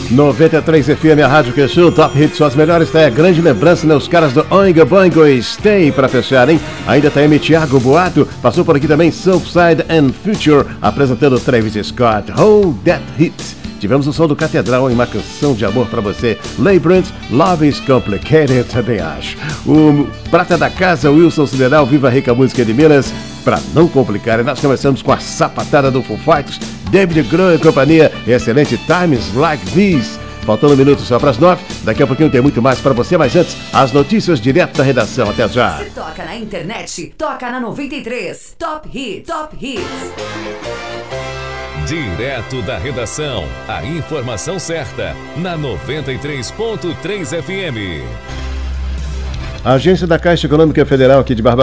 93 FM, a Rádio Queixo, Top Hits, são as melhores, tá? É grande lembrança, né? Os caras do Oingo Boingo Stay pra fechar, hein? Ainda tá M. Thiago Boato, passou por aqui também Surfside and Future, apresentando Travis Scott, Hold That Hit. Tivemos o som do Catedral em uma canção de amor pra você. Labyrinth, Love is Complicated, também acho. O prata da casa, Wilson Sideral, Viva Rica Música de Minas. Pra não complicar, nós começamos com a sapatada do Foo Fighters, David Grohl e companhia, excelente Times Like This. Faltando um minuto só para as 9, daqui a pouquinho tem muito mais para você, mas antes, as notícias direto da redação. Até já. Se toca na internet, toca na 93. Top Hits. Top Hits. Direto da redação, a informação certa, na 93.3 FM. A agência da Caixa Econômica Federal aqui de Barbados